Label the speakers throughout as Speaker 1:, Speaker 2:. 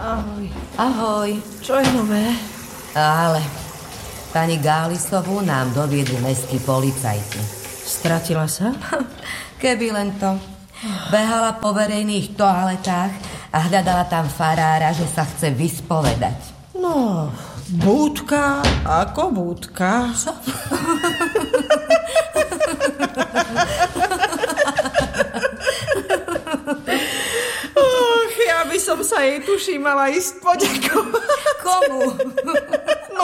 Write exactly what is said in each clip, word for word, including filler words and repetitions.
Speaker 1: Ahoj.
Speaker 2: Ahoj.
Speaker 1: Čo je nové?
Speaker 2: Ale pani Gálisovú nám doviedli mestskí policajti.
Speaker 1: Stratila sa?
Speaker 2: Keby len to. Behala po verejných toaletách a hľadala tam farára, že sa chce vyspovedať.
Speaker 1: No, búdka ako búdka.
Speaker 2: Čo?
Speaker 1: Och, ja by som sa jej tuší mala ísť poďakovať.
Speaker 2: Komu?
Speaker 1: No,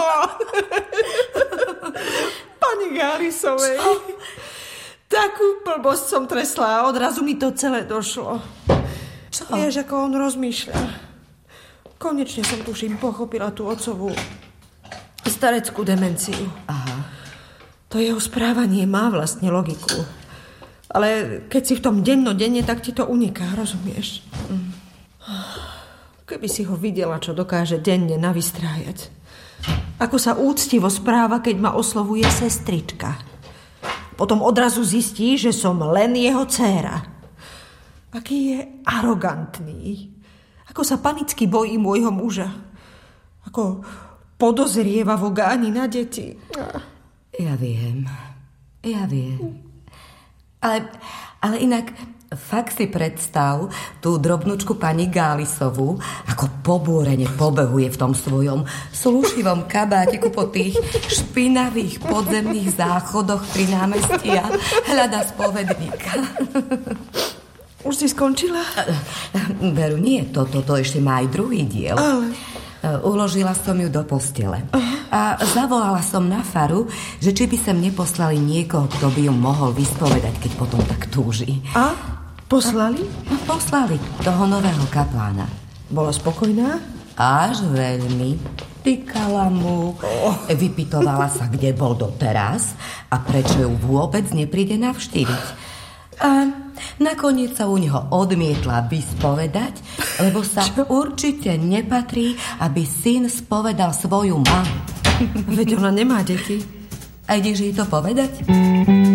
Speaker 1: pani Gálisovej.
Speaker 2: Čo?
Speaker 1: Takú blbosť som tresla a odrazu mi to celé došlo.
Speaker 2: Čo?
Speaker 1: Vieš, ako on rozmýšľa. Konečne som, tuším, pochopila tú otcovú stareckú demenciu.
Speaker 2: Aha.
Speaker 1: To jeho správanie má vlastne logiku. Ale keď si v tom dennodenne, tak ti to uniká, rozumieš? Mm. Keby si ho videla, čo dokáže denne navystrájať. Ako sa úctivo správa, keď ma oslovuje sestrička. Potom odrazu zistí, že som len jeho dcéra. Aký je arogantný. Ako sa panicky bojí môjho muža. Ako podozrieva v ogáni na deti.
Speaker 2: Ja viem. Ja viem. Ale, ale inak fakt si predstav tú drobnúčku pani Gálisovú, ako pobúrene pobehuje v tom svojom slušivom kabátiku po tých špinavých podzemných záchodoch pri námestí a hľada spovedníka.
Speaker 1: Už si skončila?
Speaker 2: Veru, nie, toto to, to ešte má aj druhý diel.
Speaker 1: Ale...
Speaker 2: Uložila som ju do postele. A zavolala som na faru, že či by sem neposlali niekoho, kto by ju mohol vyspovedať, keď potom tak túži.
Speaker 1: A? Poslali?
Speaker 2: A, poslali toho nového kaplána.
Speaker 1: Bola spokojná?
Speaker 2: Až veľmi. Tykala mu, oh. Vypytovala sa, kde bol doteraz a prečo ju vôbec nepríde navštíviť. A nakoniec sa u neho odmietla vyspovedať, lebo sa Čo? určite nepatrí, aby syn spovedal svoju mamu.
Speaker 1: Veď ona nemá deti.
Speaker 2: A ideš jej to povedať?